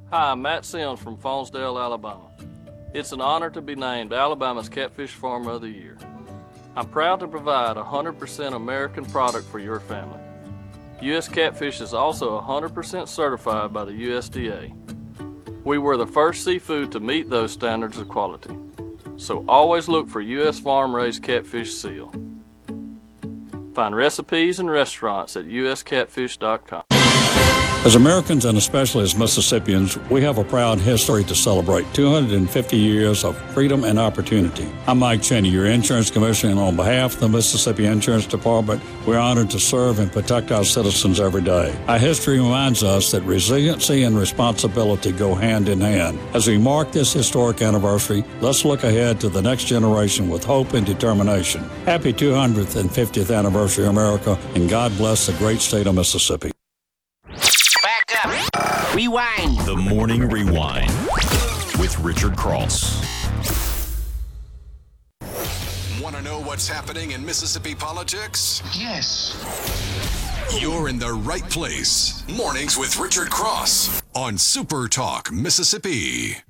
Hi, I'm Matt Sims from Faunsdale, Alabama. It's an honor to be named Alabama's Catfish Farmer of the Year. I'm proud to provide a 100% American product for your family. U.S. Catfish is also 100% certified by the USDA. We were the first seafood to meet those standards of quality. So always look for U.S. farm-raised catfish seal. Find recipes and restaurants at uscatfish.com. As Americans and especially as Mississippians, we have a proud history to celebrate 250 years of freedom and opportunity. I'm Mike Cheney, your insurance commissioner, and on behalf of the Mississippi Insurance Department, we're honored to serve and protect our citizens every day. Our history reminds us that resiliency and responsibility go hand in hand. As we mark this historic anniversary, let's look ahead to the next generation with hope and determination. Happy 200th and 50th anniversary, America, and God bless the great state of Mississippi. Rewind. The Morning Rewind with Richard Cross. Want to know what's happening in Mississippi politics? Yes. You're in the right place. Mornings with Richard Cross on Super Talk Mississippi.